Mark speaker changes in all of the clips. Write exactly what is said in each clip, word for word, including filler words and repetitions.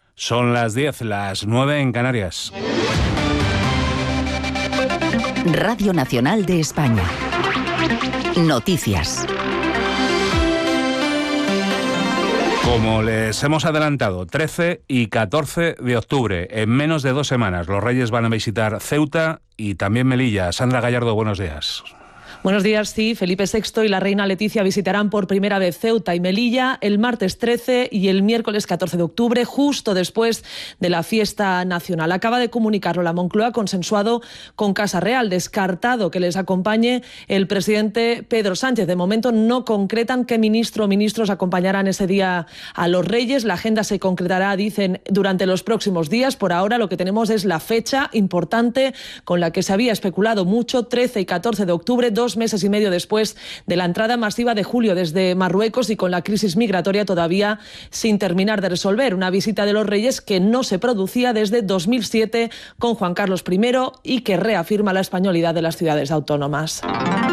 Speaker 1: Son las diez, las nueve en Canarias.
Speaker 2: Radio Nacional de España. Noticias.
Speaker 1: Como les hemos adelantado, trece y catorce de octubre, en menos de dos semanas, los Reyes van a visitar Ceuta y también Melilla. Sandra Gallardo, buenos días.
Speaker 3: Buenos días, sí. Felipe sexto y la reina Leticia visitarán por primera vez Ceuta y Melilla el martes trece y el miércoles catorce de octubre, justo después de la fiesta nacional. Acaba de comunicarlo la Moncloa, consensuado con Casa Real, descartado que les acompañe el presidente Pedro Sánchez. De momento no concretan qué ministro o ministros acompañarán ese día a los Reyes. La agenda se concretará, dicen, durante los próximos días. Por ahora lo que tenemos es la fecha importante con la que se había especulado mucho, trece y catorce de octubre, dos meses y medio después de la entrada masiva de julio desde Marruecos y con la crisis migratoria todavía sin terminar de resolver. Una visita de los Reyes que no se producía desde dos mil siete con Juan Carlos primero y que reafirma la españolidad de las ciudades autónomas.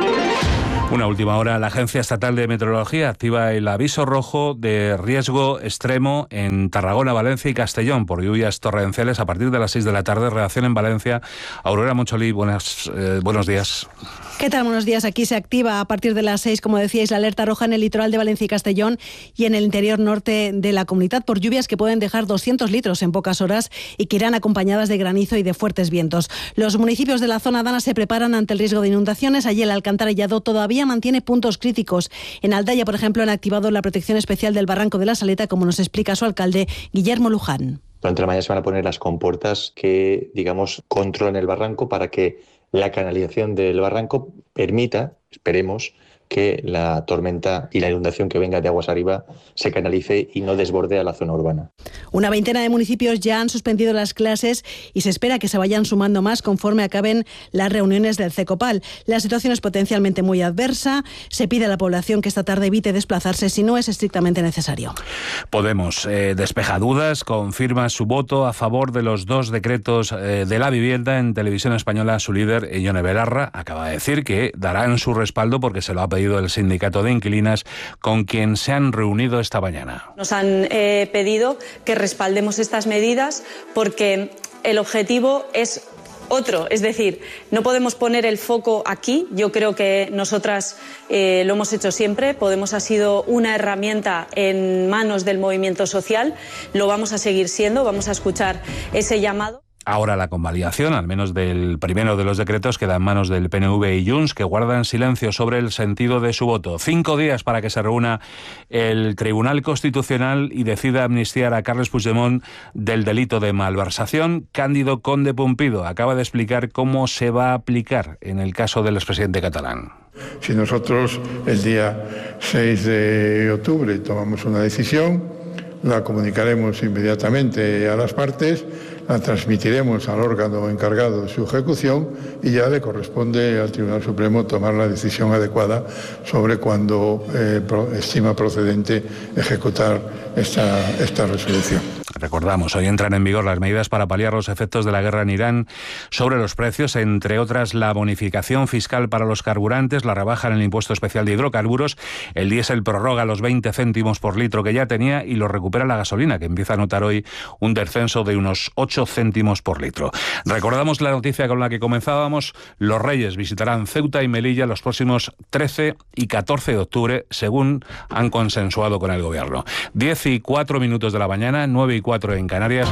Speaker 1: Una última hora, la Agencia Estatal de Meteorología activa el aviso rojo de riesgo extremo en Tarragona, Valencia y Castellón por lluvias torrenciales a partir de las seis de la tarde. Redacción en Valencia. Aurora Moncholí, buenas, eh, buenos días.
Speaker 4: ¿Qué tal? Buenos días. Aquí se activa a partir de las seis, como decíais, la alerta roja en el litoral de Valencia y Castellón y en el interior norte de la comunidad por lluvias que pueden dejar doscientos litros en pocas horas y que irán acompañadas de granizo y de fuertes vientos. Los municipios de la zona dana se preparan ante el riesgo de inundaciones. Allí el Alcantarillado todavía mantiene puntos críticos. En Aldaya, por ejemplo, han activado la protección especial del Barranco de la Saleta, como nos explica su alcalde, Guillermo Luján.
Speaker 5: Durante la mañana se van a poner las compuertas que, digamos, controlan el barranco para que la canalización del barranco permita, esperemos, que la tormenta y la inundación que venga de aguas arriba se canalice y no desborde a la zona urbana.
Speaker 4: Una veintena de municipios ya han suspendido las clases y se espera que se vayan sumando más conforme acaben las reuniones del CECOPAL. La situación es potencialmente muy adversa. Se pide a la población que esta tarde evite desplazarse si no es estrictamente necesario.
Speaker 1: Podemos eh, despeja dudas, confirma su voto a favor de los dos decretos eh, de la vivienda. En Televisión Española, su líder, Ione Belarra, acaba de decir que darán su respaldo porque se lo ha pedido el sindicato de inquilinas con quien se han reunido esta mañana.
Speaker 6: Nos han eh, pedido que respaldemos estas medidas porque el objetivo es otro, es decir, no podemos poner el foco aquí. Yo creo que nosotras eh, lo hemos hecho siempre. Podemos ha sido una herramienta en manos del movimiento social, lo vamos a seguir siendo, vamos a escuchar ese llamado.
Speaker 1: Ahora la convalidación, al menos del primero de los decretos, queda en manos del P N V y Junts, que guardan silencio sobre el sentido de su voto. Cinco días para que se reúna el Tribunal Constitucional y decida amnistiar a Carles Puigdemont del delito de malversación. Cándido Conde Pumpido acaba de explicar cómo se va a aplicar en el caso del expresidente catalán.
Speaker 7: Si nosotros el día seis de octubre tomamos una decisión, la comunicaremos inmediatamente a las partes, la transmitiremos al órgano encargado de su ejecución y ya le corresponde al Tribunal Supremo tomar la decisión adecuada sobre cuándo eh, estima procedente ejecutar esta, esta resolución.
Speaker 1: Recordamos, hoy entran en vigor las medidas para paliar los efectos de la guerra en Irán sobre los precios, entre otras la bonificación fiscal para los carburantes, la rebaja en el impuesto especial de hidrocarburos, el diésel prorroga los veinte céntimos por litro que ya tenía y lo recupera la gasolina, que empieza a notar hoy un descenso de unos ocho céntimos por litro. Recordamos la noticia con la que comenzábamos: los Reyes visitarán Ceuta y Melilla los próximos trece y catorce de octubre, según han consensuado con el gobierno. diez y cuatro minutos de la mañana, nueve y cuatro en Canarias.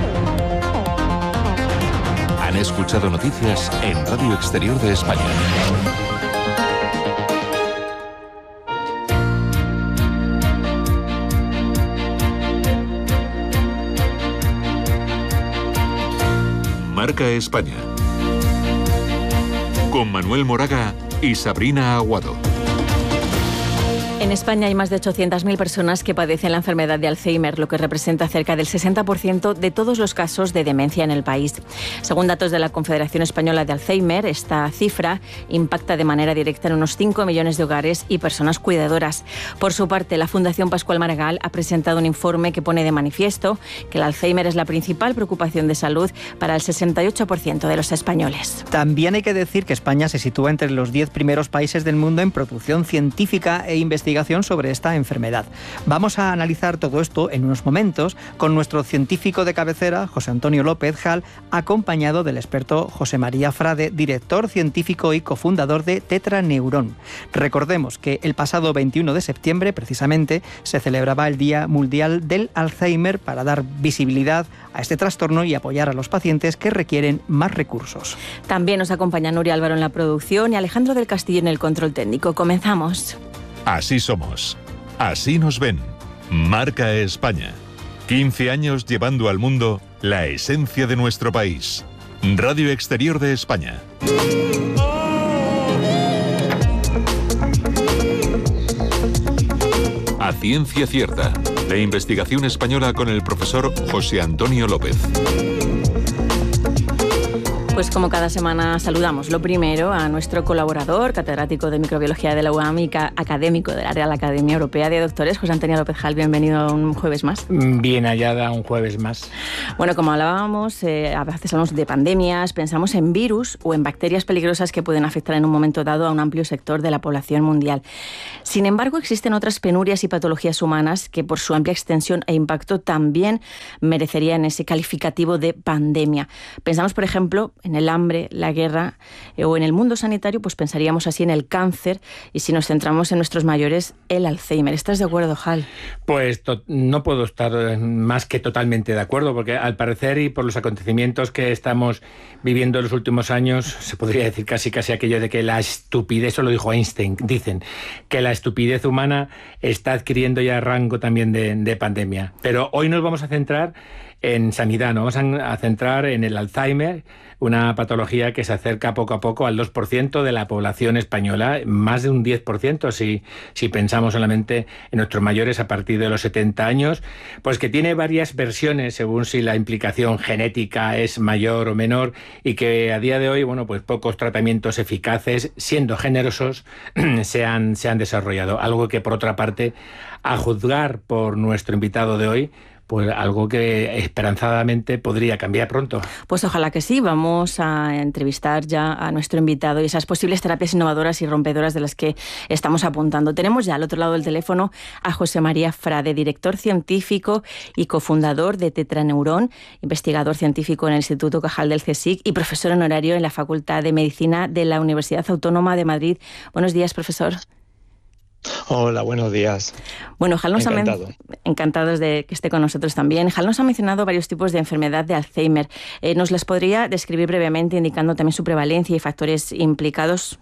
Speaker 8: Han escuchado noticias en Radio Exterior de España. Marca España. Con Manuel Moraga y Sabrina Aguado.
Speaker 9: En España hay más de ochocientas mil personas que padecen la enfermedad de Alzheimer, lo que representa cerca del sesenta por ciento de todos los casos de demencia en el país. Según datos de la Confederación Española de Alzheimer, esta cifra impacta de manera directa en unos cinco millones de hogares y personas cuidadoras. Por su parte, la Fundación Pascual Maragall ha presentado un informe que pone de manifiesto que el Alzheimer es la principal preocupación de salud para el sesenta y ocho por ciento de los españoles.
Speaker 10: También hay que decir que España se sitúa entre los diez primeros países del mundo en producción científica e investigación investigación sobre esta enfermedad. Vamos a analizar todo esto en unos momentos con nuestro científico de cabecera, José Antonio López Jal, acompañado del experto José María Frade, director científico y cofundador de Tetraneuron. Recordemos que el pasado veintiuno de septiembre, precisamente, se celebraba el Día Mundial del Alzheimer para dar visibilidad a este trastorno y apoyar a los pacientes que requieren más recursos.
Speaker 9: También nos acompaña Nuria Álvaro en la producción y Alejandro del Castillo en el control técnico. Comenzamos.
Speaker 11: Así somos. Así nos ven. Marca España. quince años llevando al mundo la esencia de nuestro país. Radio Exterior de España. A ciencia cierta. La investigación española con el profesor José Antonio López.
Speaker 9: Pues como cada semana saludamos lo primero a nuestro colaborador, catedrático de microbiología de la U A M y académico de la Real Academia Europea de Doctores, José Antonio López Jal. Bienvenido un jueves más.
Speaker 12: Bien hallada un jueves más.
Speaker 9: Bueno, como hablábamos, eh, a veces hablamos de pandemias, pensamos en virus o en bacterias peligrosas que pueden afectar en un momento dado a un amplio sector de la población mundial. Sin embargo, existen otras penurias y patologías humanas que por su amplia extensión e impacto también merecerían ese calificativo de pandemia. Pensamos, por ejemplo, en el hambre, la guerra eh, o en el mundo sanitario, pues pensaríamos así en el cáncer, y si nos centramos en nuestros mayores, el Alzheimer. ¿Estás de acuerdo, Jal?
Speaker 12: Pues to- no puedo estar más que totalmente de acuerdo, porque al parecer y por los acontecimientos que estamos viviendo en los últimos años, se podría decir casi casi aquello de que la estupidez, eso lo dijo Einstein, dicen que la estupidez humana está adquiriendo ya rango también de, de pandemia. Pero hoy nos vamos a centrar en sanidad, nos vamos a centrar en el Alzheimer, una patología que se acerca poco a poco al dos por ciento de la población española, más de un diez por ciento si, si pensamos solamente en nuestros mayores a partir de los setenta años, pues que tiene varias versiones según si la implicación genética es mayor o menor, y que a día de hoy, bueno, pues pocos tratamientos eficaces, siendo generosos, se han, se han desarrollado. Algo que, por otra parte, a juzgar por nuestro invitado de hoy, pues algo que esperanzadamente podría cambiar pronto.
Speaker 9: Pues ojalá que sí. Vamos a entrevistar ya a nuestro invitado y esas posibles terapias innovadoras y rompedoras de las que estamos apuntando. Tenemos ya al otro lado del teléfono a José María Frade, director científico y cofundador de Tetraneuron, investigador científico en el Instituto Cajal del CSIC y profesor honorario en la Facultad de Medicina de la Universidad Autónoma de Madrid. Buenos días, profesor.
Speaker 13: Hola, buenos días.
Speaker 9: Bueno, Jal nos
Speaker 13: Encantado.
Speaker 9: ha men- encantados de que esté con nosotros también. Jal nos ha mencionado varios tipos de enfermedad de Alzheimer. Eh, ¿Nos las podría describir brevemente, indicando también su prevalencia y factores implicados?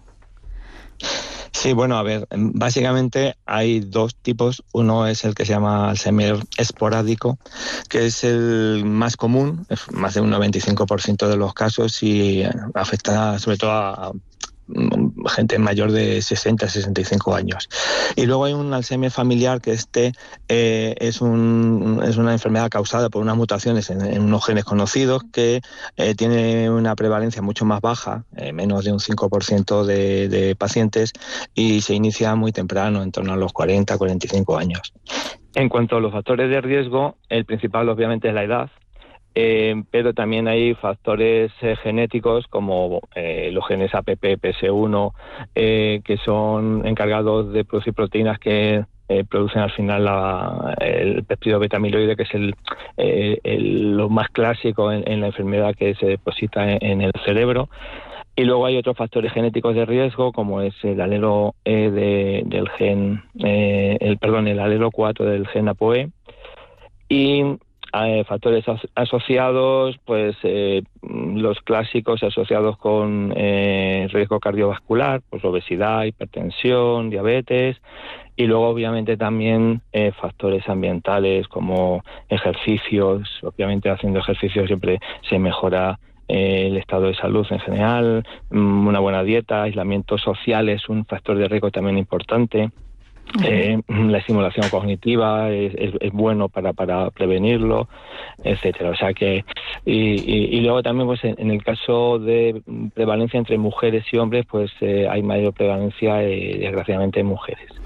Speaker 13: Sí, bueno, a ver, básicamente hay dos tipos. Uno es el que se llama Alzheimer esporádico, que es el más común, es más de un noventa y cinco por ciento de los casos, y afecta sobre todo a gente mayor de sesenta a sesenta y cinco años. Y luego hay un Alzheimer familiar, que este eh, es, un, es una enfermedad causada por unas mutaciones en, en unos genes conocidos, que eh, tiene una prevalencia mucho más baja, eh, menos de un cinco por ciento de, de pacientes, y se inicia muy temprano, en torno a los cuarenta a cuarenta y cinco años. En cuanto a los factores de riesgo, el principal obviamente es la edad. Eh, pero también hay factores eh, genéticos como eh, los genes A P P, P S uno, eh, que son encargados de producir proteínas que eh, producen al final la, el péptido beta-amiloide, que es el, eh, el, lo más clásico en, en la enfermedad que se deposita en, en el cerebro. Y luego hay otros factores genéticos de riesgo, como es el alelo E de, del gen, eh, el perdón, el alelo cuatro del gen A P O E, y Eh, factores as- asociados, pues eh, los clásicos asociados con eh, riesgo cardiovascular, pues obesidad, hipertensión, diabetes, y luego obviamente también eh, factores ambientales como ejercicios. Obviamente haciendo ejercicio siempre se mejora eh, el estado de salud en general. Una buena dieta, aislamiento social es un factor de riesgo también importante. Eh, la estimulación cognitiva es, es, es bueno para, para prevenirlo, etcétera. O sea que y, y, y luego también, pues en, en el caso de prevalencia entre mujeres y hombres, pues eh, hay mayor prevalencia, eh, desgraciadamente, en mujeres.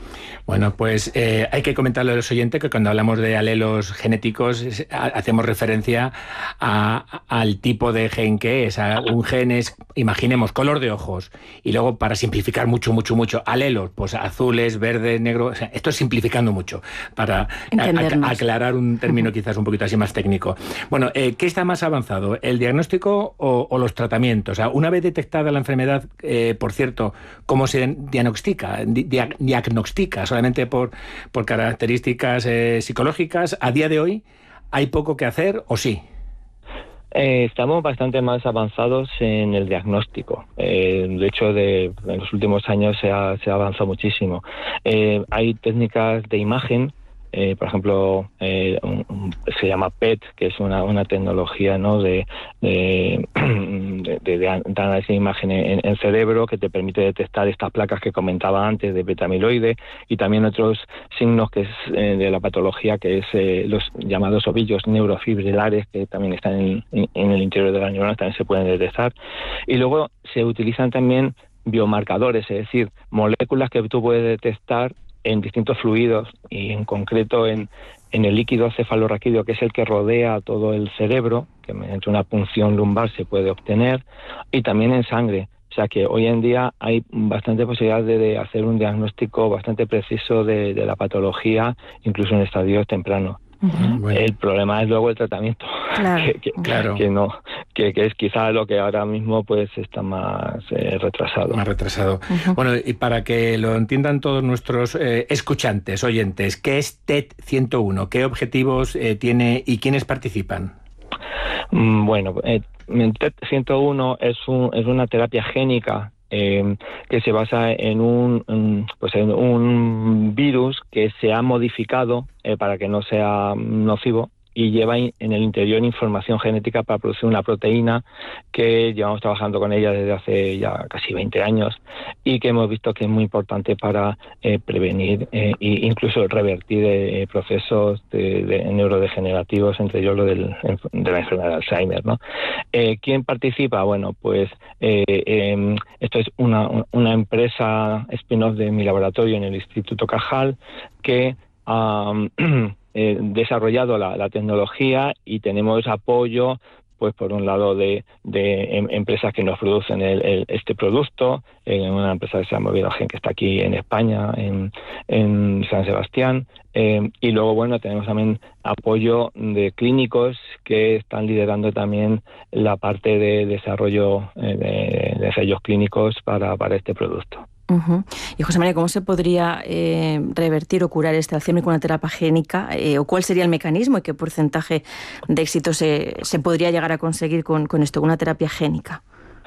Speaker 12: Bueno, pues eh, hay que comentarle a los oyentes que cuando hablamos de alelos genéticos es, a, hacemos referencia a, a, al tipo de gen que es. A un gen es, imaginemos, color de ojos. Y luego, para simplificar mucho, mucho, mucho, alelos, pues azules, verdes, negros. O sea, esto es simplificando mucho, para a, a, aclarar un término quizás un poquito así más técnico. Bueno, eh, ¿qué está más avanzado? ¿El diagnóstico o, o los tratamientos? O sea, una vez detectada la enfermedad, eh, por cierto, ¿cómo se diagnostica? Dia, diagnostica solamente por, por características eh, psicológicas. ¿A día de hoy hay poco que hacer o sí?
Speaker 13: Eh, estamos bastante más avanzados en el diagnóstico. Eh, de hecho, de, en los últimos años se ha, se ha avanzado muchísimo. Eh, hay técnicas de imagen. Eh, por ejemplo, eh, un, un, se llama P E T, que es una, una tecnología, ¿no?, de, de, de, de, de análisis de imagen en, en cerebro, que te permite detectar estas placas que comentaba antes de beta-amiloide, y también otros signos que es eh, de la patología, que es eh, los llamados ovillos neurofibrilares, que también están en, en, en el interior de las neuronas, también se pueden detectar. Y luego se utilizan también biomarcadores, es decir, moléculas que tú puedes detectar en distintos fluidos, y en concreto en, en el líquido cefalorraquídeo, que es el que rodea todo el cerebro, que mediante una punción lumbar se puede obtener, y también en sangre. O sea que hoy en día hay bastante posibilidad de, de hacer un diagnóstico bastante preciso de, de la patología, incluso en estadios tempranos. Uh-huh. Bueno. El problema es luego el tratamiento, claro, que, que, claro. que no, que, que es quizá lo que ahora mismo pues está más eh, retrasado.
Speaker 12: Más retrasado. Uh-huh. Bueno, y para que lo entiendan todos nuestros eh, escuchantes, oyentes, ¿qué es T E D ciento uno? ¿Qué objetivos eh, tiene y quiénes participan?
Speaker 13: Mm, bueno, eh, T E D ciento uno es, un, es una terapia génica Eh, que se basa en un, en, pues en un virus que se ha modificado eh, para que no sea nocivo, y lleva in, en el interior información genética para producir una proteína que llevamos trabajando con ella desde hace ya casi veinte años, y que hemos visto que es muy importante para eh, prevenir e eh, incluso revertir eh, procesos de, de neurodegenerativos, entre ellos lo del, de la enfermedad de Alzheimer, ¿no? Eh, ¿Quién participa? Bueno, pues eh, eh, esto es una, una empresa spin-off de mi laboratorio en el Instituto Cajal, que um, Eh, desarrollado la, la tecnología, y tenemos apoyo, pues por un lado de, de em, empresas que nos producen el, el, este producto, en una empresa que se llama Virogen, que está aquí en España, en, en San Sebastián, eh, y luego bueno tenemos también apoyo de clínicos que están liderando también la parte de desarrollo eh, de, de ensayos clínicos para, para este producto.
Speaker 9: Uh-huh. Y José María, ¿cómo se podría eh, revertir o curar este Alzheimer con una terapia génica? Eh, ¿O cuál sería el mecanismo y qué porcentaje de éxito se, se podría llegar a conseguir con, con esto, con una terapia génica?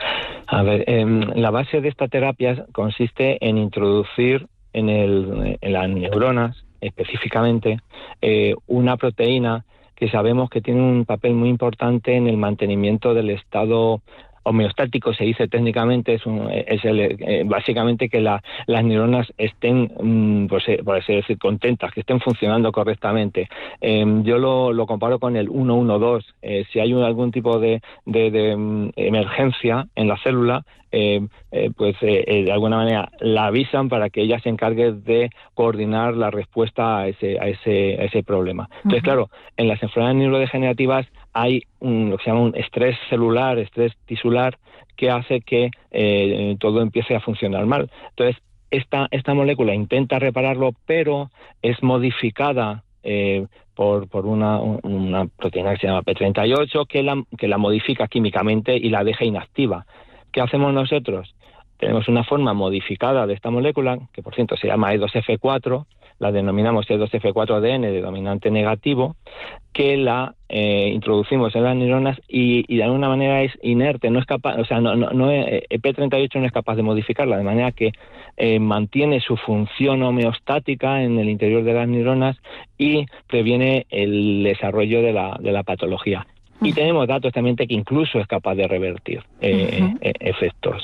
Speaker 13: A ver, eh, la base de esta terapia consiste en introducir en, el, en las neuronas específicamente eh, una proteína que sabemos que tiene un papel muy importante en el mantenimiento del estado homeostático, se dice técnicamente, es, un, es el, eh, básicamente que la, las neuronas estén, mm, por, ser, por así decir, contentas, que estén funcionando correctamente. Eh, yo lo, lo comparo con el uno uno dos. Eh, si hay un, algún tipo de, de, de um, emergencia en la célula, eh, eh, pues eh, eh, de alguna manera la avisan para que ella se encargue de coordinar la respuesta a ese, a ese, a ese problema. Entonces, uh-huh. claro, en las enfermedades neurodegenerativas hay un, lo que se llama un estrés celular, estrés tisular, que hace que eh, todo empiece a funcionar mal. Entonces, esta, esta molécula intenta repararlo, pero es modificada eh, por, por una, una proteína que se llama P treinta y ocho, que la, que la modifica químicamente y la deja inactiva. ¿Qué hacemos nosotros? Tenemos una forma modificada de esta molécula, que por cierto se llama E dos F cuatro, la denominamos E dos F cuatro A D N de dominante negativo, que la eh, introducimos en las neuronas y, y de alguna manera es inerte, no es capaz, o sea, no, no, no eh, P treinta y ocho no es capaz de modificarla, de manera que eh, mantiene su función homeostática en el interior de las neuronas y previene el desarrollo de la, de la patología. Y tenemos datos también de que incluso es capaz de revertir eh, uh-huh. eh, efectos.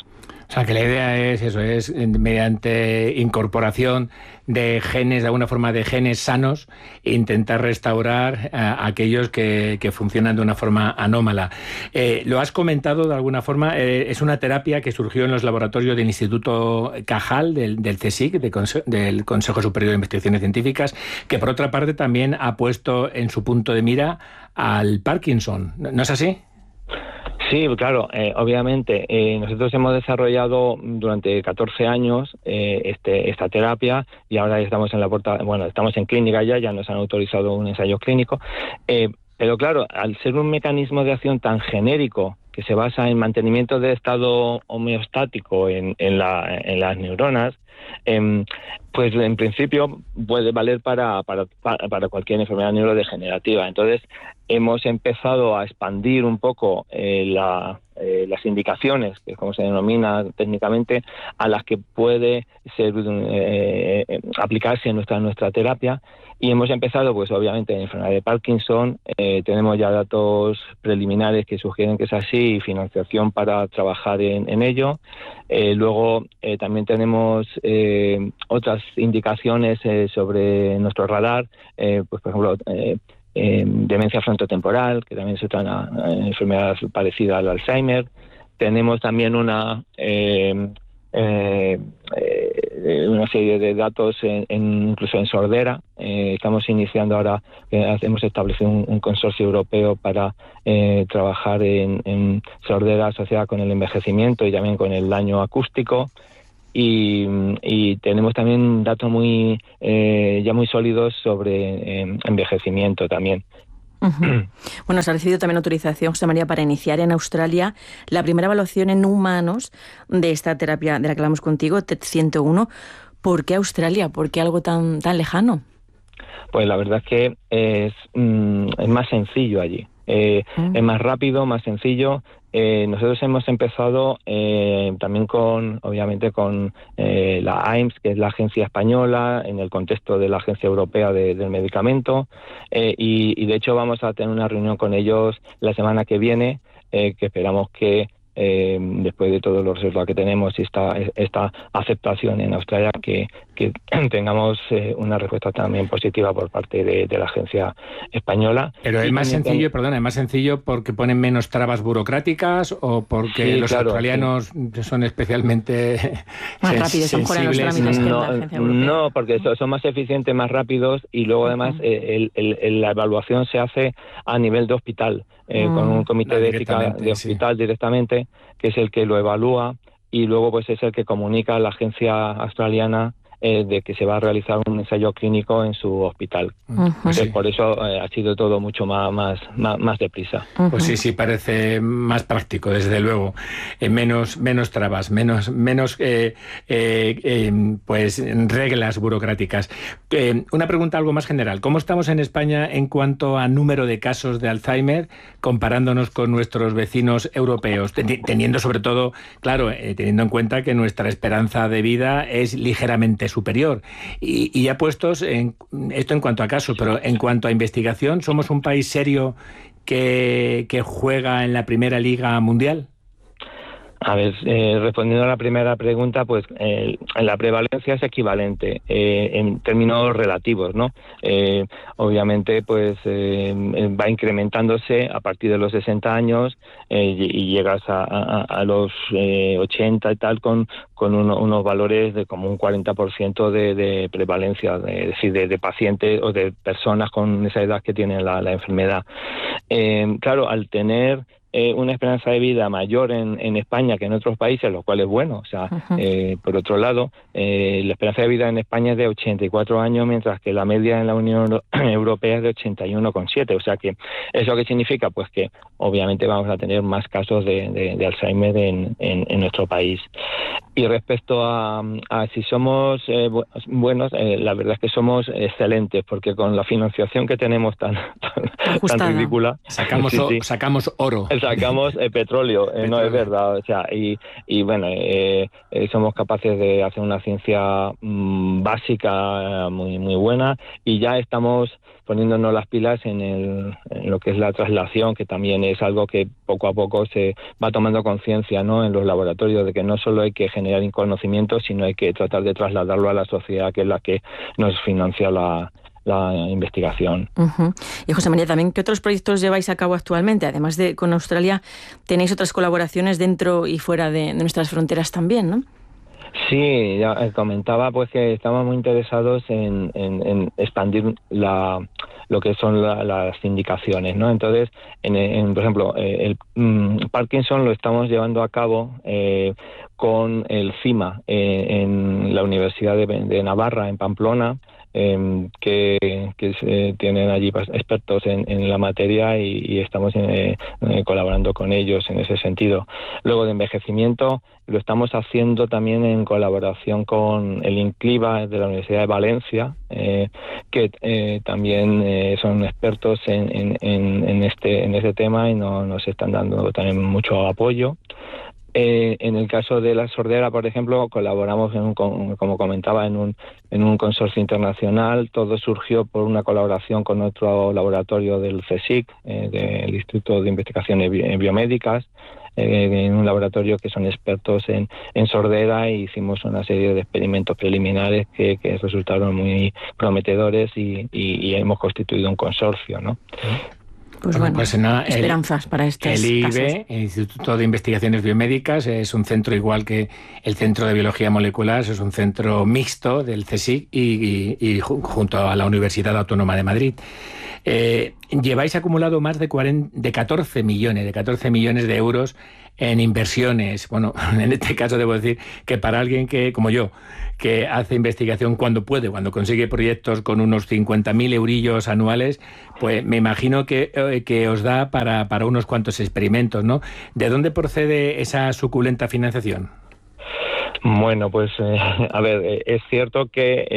Speaker 12: O sea, que la idea es eso, es mediante incorporación de genes, de alguna forma de genes sanos, intentar restaurar a aquellos que, que funcionan de una forma anómala. Eh, lo has comentado de alguna forma, eh, es una terapia que surgió en los laboratorios del Instituto Cajal, del, del CSIC, de Conse- del Consejo Superior de Investigaciones Científicas, que por otra parte también ha puesto en su punto de mira al Parkinson. ¿No es así?
Speaker 13: Sí, claro, eh, obviamente eh, nosotros hemos desarrollado durante catorce años eh, este, esta terapia y ahora estamos en la puerta, bueno, estamos en clínica ya, ya nos han autorizado un ensayo clínico, eh, pero claro, al ser un mecanismo de acción tan genérico que se basa en mantenimiento de estado homeostático en, en, la, en las neuronas, eh, pues en principio puede valer para, para, para cualquier enfermedad neurodegenerativa. Entonces hemos empezado a expandir un poco eh, la, eh, las indicaciones, que es como se denomina técnicamente, a las que puede ser eh, aplicarse nuestra, nuestra terapia. Y hemos empezado, pues obviamente, en enfermedad de Parkinson. Eh, tenemos ya datos preliminares que sugieren que es así y financiación para trabajar en, en ello. Eh, luego eh, también tenemos eh, otras indicaciones eh, sobre nuestro radar, eh, pues por ejemplo, eh, eh, demencia frontotemporal, que también es otra eh, enfermedad parecida al Alzheimer. Tenemos también una... Eh, Eh, eh, una serie de datos en, en, incluso en sordera. Eh, estamos iniciando ahora, eh, hemos establecido un, un consorcio europeo para eh, trabajar en, en sordera asociada con el envejecimiento y también con el daño acústico. Y, y tenemos también datos muy eh, ya muy sólidos sobre eh, envejecimiento también.
Speaker 9: Uh-huh. Bueno, se ha recibido también autorización, José María, para iniciar en Australia la primera evaluación en humanos de esta terapia de la que hablamos contigo, T E T ciento uno. ¿Por qué Australia? ¿Por qué algo tan, tan lejano?
Speaker 13: Pues la verdad es que es, mm, es más sencillo allí. Eh, uh-huh. Es más rápido, más sencillo. Eh, nosotros hemos empezado eh, también con, obviamente, con eh, la A I M S, que es la agencia española, en el contexto de la Agencia Europea de, del Medicamento, eh, y, y de hecho vamos a tener una reunión con ellos la semana que viene, eh, que esperamos que eh, después de todos los resultados que tenemos y esta, esta aceptación en Australia, que, que tengamos eh, una respuesta también positiva por parte de, de la agencia española.
Speaker 12: Pero es
Speaker 13: y
Speaker 12: más sencillo,
Speaker 13: también,
Speaker 12: perdona, es más sencillo porque ponen menos trabas burocráticas o porque
Speaker 13: sí,
Speaker 12: los
Speaker 13: claro,
Speaker 12: australianos sí. son especialmente
Speaker 9: más rápidos, son fuera los trámites que
Speaker 13: no,
Speaker 9: la agencia europea.
Speaker 13: No, porque son, son más eficientes, más rápidos y luego uh-huh. además eh, el, el, la evaluación se hace a nivel de hospital, eh, uh-huh. con un comité no, de ética de hospital sí. directamente, que es el que lo evalúa y luego pues es el que comunica a la agencia australiana eh, de que se va a realizar un ensayo clínico en su hospital. Uh-huh. Entonces, sí. Por eso eh, ha sido todo mucho más más más, más deprisa.
Speaker 12: Uh-huh. Pues sí, sí, parece más práctico, desde luego. Eh, menos menos trabas, menos menos eh, eh, eh, pues reglas burocráticas. Eh, una pregunta algo más general. ¿Cómo estamos en España en cuanto a número de casos de Alzheimer comparándonos con nuestros vecinos europeos? Ten- teniendo sobre todo, claro, eh, teniendo en cuenta que nuestra esperanza de vida es ligeramente superior. Y, y ya puestos en esto en cuanto a casos, pero en cuanto a investigación, ¿somos un país serio que, que juega en la primera liga mundial?
Speaker 13: A ver, eh, respondiendo a la primera pregunta, pues eh, la prevalencia es equivalente eh, en términos relativos, ¿no? Eh, obviamente, pues eh, va incrementándose a partir de los sesenta años eh, y, y llegas a, a, a los eh, ochenta y tal con con uno, unos valores de como un cuarenta por ciento de, de prevalencia, de, es decir, de, de pacientes o de personas con esa edad que tienen la, la enfermedad. Eh, claro, al tener Eh, una esperanza de vida mayor en, en España que en otros países, lo cual es bueno. O sea, uh-huh. eh, por otro lado, eh, la esperanza de vida en España es de ochenta y cuatro años, mientras que la media en la Unión Europea es de ochenta y uno coma siete. O sea, que ¿eso qué significa? Pues que obviamente vamos a tener más casos de, de, de Alzheimer en, en, en nuestro país. Y respecto a, a si somos eh, buenos, eh, la verdad es que somos excelentes, porque con la financiación que tenemos tan, tan, tan ridícula...
Speaker 12: Sacamos,
Speaker 13: sí,
Speaker 12: o,
Speaker 13: sí.
Speaker 12: sacamos oro.
Speaker 13: sacamos eh, petróleo, eh, no es verdad, o sea, y, y bueno, eh, eh, somos capaces de hacer una ciencia mmm, básica muy muy buena, y ya estamos poniéndonos las pilas en, el, en lo que es la traslación, que también es algo que poco a poco se va tomando conciencia, ¿no?, en los laboratorios, de que no solo hay que generar conocimiento, sino hay que tratar de trasladarlo a la sociedad, que es la que nos financia la, la investigación.
Speaker 9: Uh-huh. Y José María, también, ¿qué otros proyectos lleváis a cabo actualmente? Además de con Australia, tenéis otras colaboraciones dentro y fuera de, de nuestras fronteras también, ¿no?
Speaker 13: Sí, ya comentaba pues que estamos muy interesados en, en, en expandir la, lo que son la, las indicaciones, ¿no? Entonces, en, en, por ejemplo, eh, el mm, Parkinson lo estamos llevando a cabo eh, con el CIMA eh, en la Universidad de, de Navarra, en Pamplona, eh, que, que se, tienen allí expertos en, en la materia, y, y estamos eh, eh, colaborando con ellos en ese sentido. Luego, de envejecimiento, lo estamos haciendo también en colaboración con el INCLIVA de la Universidad de Valencia, eh, que eh, también eh, son expertos en, en, en, en, este, en este tema, y no, nos están dando también mucho apoyo. Eh, en el caso de la sordera, por ejemplo, colaboramos, en un, como comentaba, en un, en un consorcio internacional. Todo surgió por una colaboración con otro laboratorio del CSIC, eh, del Instituto de Investigaciones Biomédicas, eh, en un laboratorio que son expertos en, en sordera, e hicimos una serie de experimentos preliminares que, que resultaron muy prometedores, y, y, y hemos constituido un consorcio, ¿no?
Speaker 9: Pues bueno, pues no, el, esperanzas para estos
Speaker 12: El I B E,
Speaker 9: casos.
Speaker 12: el Instituto de Investigaciones Biomédicas, es un centro igual que el Centro de Biología Molecular, es un centro mixto del CSIC y, y, y junto a la Universidad Autónoma de Madrid. Eh, lleváis acumulado más de, cuarenta, de catorce millones, de catorce millones de euros en inversiones. Bueno, en este caso debo decir que para alguien que, como yo, que hace investigación cuando puede, cuando consigue proyectos con unos cincuenta mil eurillos anuales, pues me imagino que, eh, que os da para, para unos cuantos experimentos, ¿no? ¿De dónde procede esa suculenta financiación?
Speaker 13: Bueno, pues eh, a ver, eh, es cierto que